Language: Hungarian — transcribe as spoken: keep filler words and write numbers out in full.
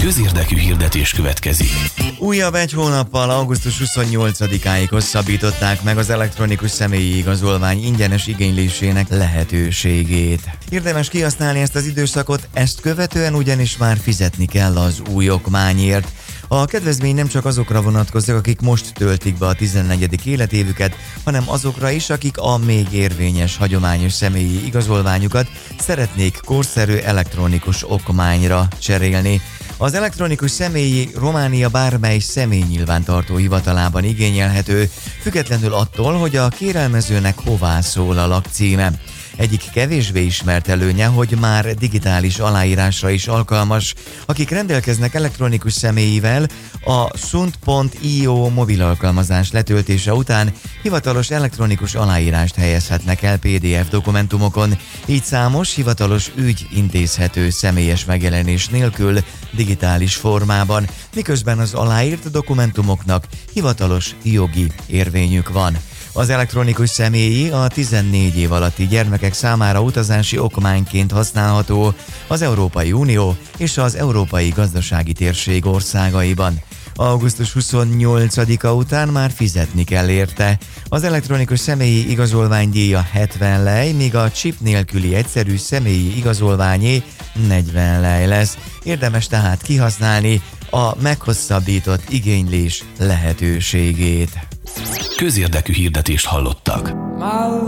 Közérdekű hirdetés következik. Újabb egy hónappal augusztus huszonnyolcadikáig hosszabbították meg az elektronikus személyi igazolvány ingyenes igénylésének lehetőségét. Érdemes kihasználni ezt az időszakot, ezt követően ugyanis már fizetni kell az új okmányért. A kedvezmény nem csak azokra vonatkozik, akik most töltik be a tizennegyedik életévüket, hanem azokra is, akik a még érvényes hagyományos személyi igazolványukat szeretnék korszerű elektronikus okmányra cserélni. Az elektronikus személyi Románia bármely személynyilvántartó hivatalában igényelhető, függetlenül attól, hogy a kérelmezőnek hová szól a lakcíme. Egyik kevésbé ismert előnye, hogy már digitális aláírásra is alkalmas. Akik rendelkeznek elektronikus személyivel, a sunt pont io mobil alkalmazás letöltése után hivatalos elektronikus aláírást helyezhetnek el pé dé ef dokumentumokon, így számos hivatalos ügy intézhető személyes megjelenés nélkül digitális formában, miközben az aláírt dokumentumoknak hivatalos jogi érvényük van. Az elektronikus személyi a tizennégy év alatti gyermekek számára utazási okmányként használható az Európai Unió és az Európai Gazdasági Térség országaiban. augusztus huszonnyolcadika után már fizetni kell érte. Az elektronikus személyi igazolvány díja hetven lej, míg a chip nélküli egyszerű személyi igazolványé negyven lej lesz. Érdemes tehát kihasználni a meghosszabbított igénylés lehetőségét. Közérdekű hirdetést hallottak.